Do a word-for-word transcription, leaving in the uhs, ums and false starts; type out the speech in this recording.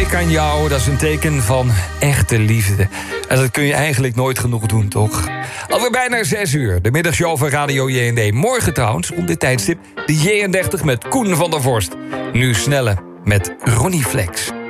ik aan jou, dat is een teken van echte liefde. En dat kun je eigenlijk nooit genoeg doen, toch? Alweer bijna zes uur, de middagshow van Radio J N D. Morgen trouwens, om dit tijdstip, de J N dertig met Koen van der Vorst. Nu Snelle met Ronnie Flex.